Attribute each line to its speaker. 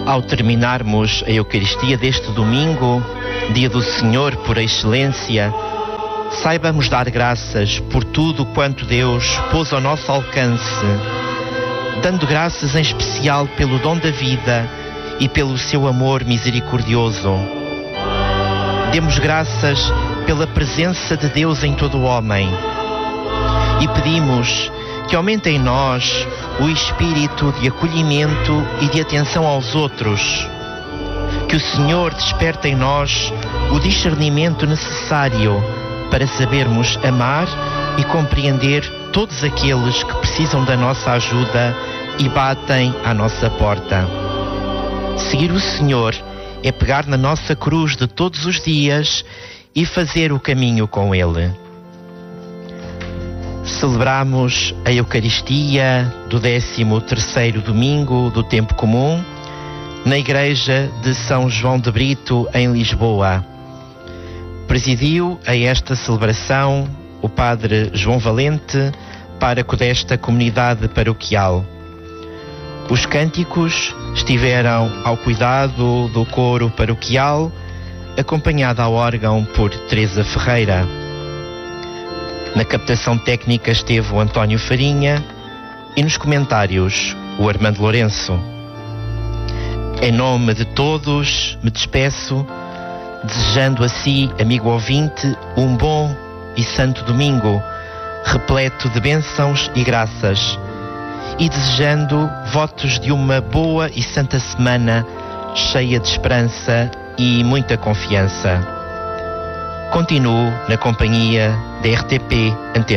Speaker 1: Ao terminarmos a Eucaristia deste domingo, dia do Senhor por excelência, saibamos dar graças por tudo quanto Deus pôs ao nosso alcance, dando graças em especial pelo dom da vida e pelo seu amor misericordioso. Demos graças pela presença de Deus em todo o homem e pedimos que aumente em nós o espírito de acolhimento e de atenção aos outros. Que o Senhor desperte em nós o discernimento necessário para sabermos amar e compreender todos aqueles que precisam da nossa ajuda e batem à nossa porta. Seguir o Senhor é pegar na nossa cruz de todos os dias e fazer o caminho com Ele. Celebramos a Eucaristia do 13º domingo do tempo comum na Igreja de São João de Brito, em Lisboa. Presidiu a esta celebração o Padre João Valente, pároco desta comunidade paroquial. Os cânticos estiveram ao cuidado do coro paroquial, acompanhada ao órgão por Teresa Ferreira. Na captação técnica esteve o António Farinha e nos comentários o Armando Lourenço. Em nome de todos me despeço, desejando a si, amigo ouvinte, um bom e santo domingo, repleto de bênçãos e graças, e desejando votos de uma boa e santa semana, cheia de esperança e muita confiança. Continuo na companhia da RTP Antena.